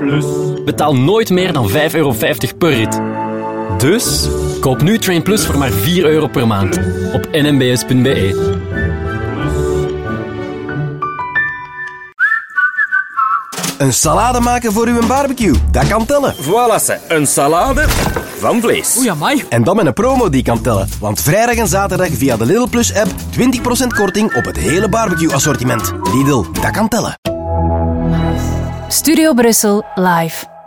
Betaal nooit meer dan €5,50 per rit. Dus koop nu Train Plus voor maar €4 per maand op nmbs.be. Een salade maken voor uw barbecue, dat kan tellen. Voilà, ze. Een salade van vlees. Oei, amai. En dan met een promo die kan tellen. Want vrijdag en zaterdag via de Lidl Plus app 20% korting op het hele barbecue assortiment. Lidl, dat kan tellen. Studio Brussel live.